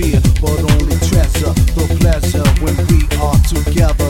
fear, but only treasure the pleasure when we are together.